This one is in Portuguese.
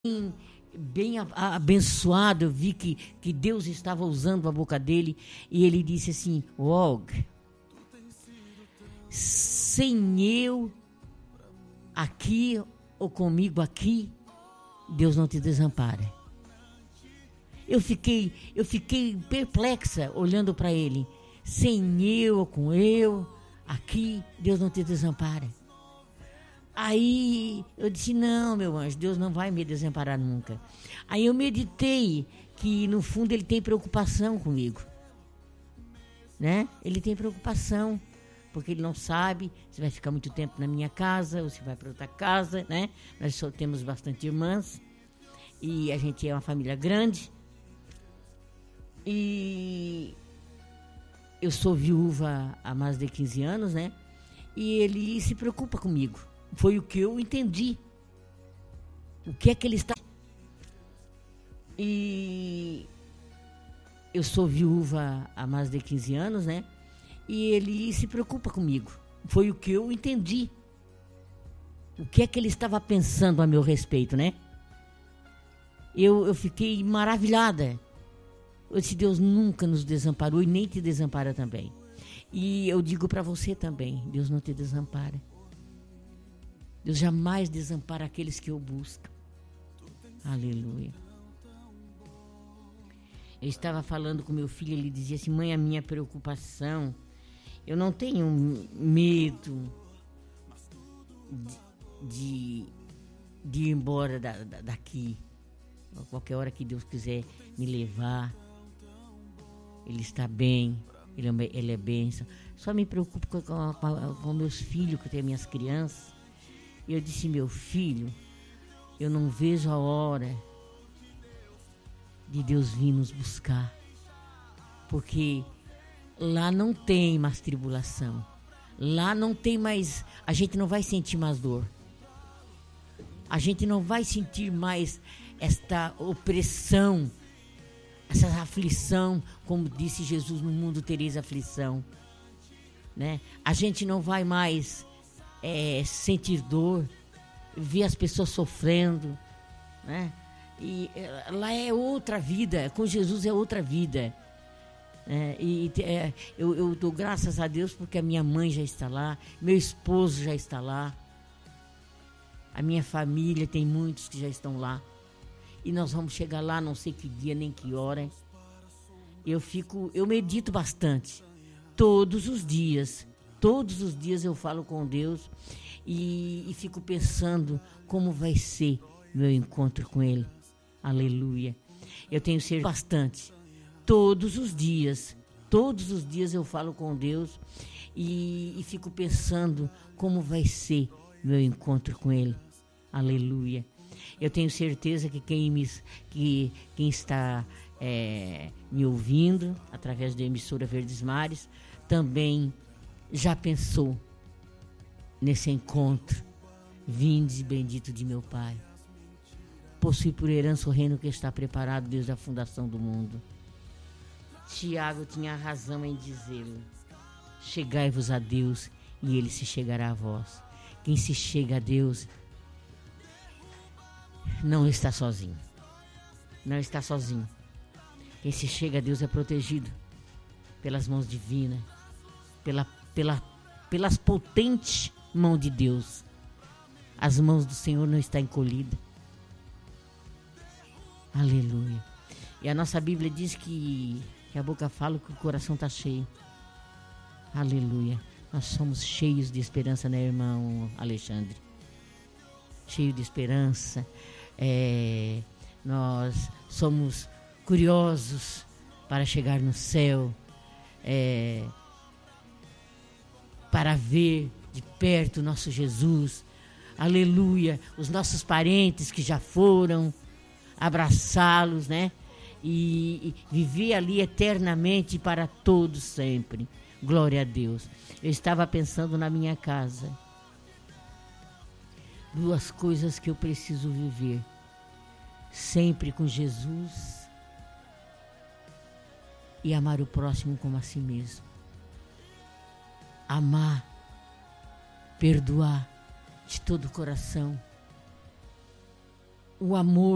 bem abençoado. Eu vi que Deus estava usando a boca dele, e ele disse assim: Og, sem eu aqui ou comigo aqui, Deus não te desampara. Eu fiquei perplexa olhando para ele. Sem eu ou com eu aqui, Deus não te desampara. Aí eu disse: não, meu anjo, Deus não vai me desamparar nunca. Aí eu meditei que no fundo ele tem preocupação comigo, né? Ele tem preocupação, porque ele não sabe se vai ficar muito tempo na minha casa ou se vai para outra casa, né? Nós só temos bastante irmãs e a gente é uma família grande. E eu sou viúva há mais de 15 anos, né? E ele se preocupa comigo. Foi o que eu entendi. O que é que ele está... E eu sou viúva há mais de 15 anos, né? E ele se preocupa comigo. Foi o que eu entendi. O que é que ele estava pensando a meu respeito, né? Eu fiquei maravilhada. Eu disse: Deus nunca nos desamparou e nem te desampara também. E eu digo para você também: Deus não te desampara. Deus jamais desampara aqueles que o buscam. Aleluia. Eu estava falando com meu filho, ele dizia assim: mãe, a minha preocupação, eu não tenho medo de ir embora daqui. A qualquer hora que Deus quiser me levar, Ele está bem, Ele é bênção. Só me preocupo com meus filhos, que eu tenho minhas crianças. E eu disse: meu filho, eu não vejo a hora de Deus vir nos buscar, porque lá não tem mais tribulação, lá não tem mais, a gente não vai sentir mais dor, a gente não vai sentir mais esta opressão, essa aflição. Como disse Jesus: no mundo tereis aflição, né? A gente não vai mais sentir dor, ver as pessoas sofrendo, né? E lá é outra vida, com Jesus é outra vida. Eu dou graças a Deus porque a minha mãe já está lá, meu esposo já está lá, a minha família tem muitos que já estão lá. E nós vamos chegar lá, não sei que dia nem que hora. Eu medito bastante. Todos os dias eu falo com Deus e fico pensando como vai ser meu encontro com Ele. Aleluia. Eu tenho certeza bastante. Todos os dias eu falo com Deus e fico pensando como vai ser meu encontro com Ele. Aleluia. Eu tenho certeza que quem está me ouvindo através da emissora Verdes Mares também já pensou nesse encontro. Vinde, bendito de meu Pai. Possui por herança o reino que está preparado desde a fundação do mundo. Tiago tinha razão em dizê-lo: chegai-vos a Deus e Ele se chegará a vós. Quem se chega a Deus não está sozinho. Não está sozinho. Quem se chega a Deus é protegido pelas mãos divinas, pelas potentes mãos de Deus. As mãos do Senhor não estão encolhidas. Aleluia. E a nossa Bíblia diz que a boca fala que o coração está cheio. Aleluia. Nós somos cheios de esperança, né, irmão Alexandre? Cheio de esperança. Nós somos curiosos para chegar no céu, para ver de perto o nosso Jesus. Aleluia. Os nossos parentes que já foram, abraçá-los, né? E viver ali eternamente para todos sempre. Glória a Deus. Eu estava pensando na minha casa. 2 coisas que eu preciso viver: sempre com Jesus e amar o próximo como a si mesmo. Amar, perdoar de todo o coração. O amor